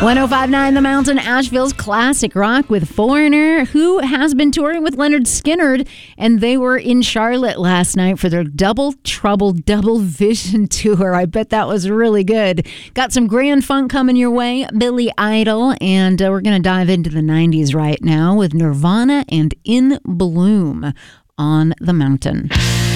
105.9 The Mountain, Asheville's classic rock with Foreigner, who has been touring with Leonard Skinner, and they were in Charlotte last night for their Double Trouble Double Vision tour. I bet that was really good. Got some Grand Funk coming your way, Billy Idol, and we're going to dive into the 90s right now with Nirvana and In Bloom on The Mountain.